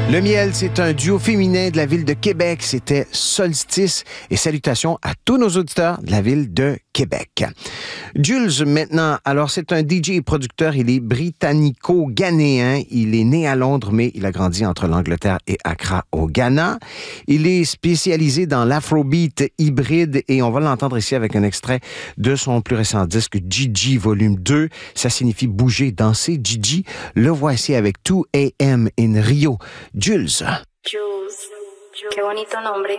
Le miel, c'est un duo féminin de la ville de Québec. C'était Solstice. Et salutations à tous nos auditeurs de la ville de Québec. Jules, maintenant, alors c'est un DJ et producteur. Il est britannico-ghanéen. Il est né à Londres, mais il a grandi entre l'Angleterre et Accra au Ghana. Il est spécialisé dans l'afrobeat hybride et on va l'entendre ici avec un extrait de son plus récent disque Gigi Volume 2. Ça signifie bouger, danser. Gigi, le voici avec 2 AM in Rio. Jules. Jules, qué bonito nombre.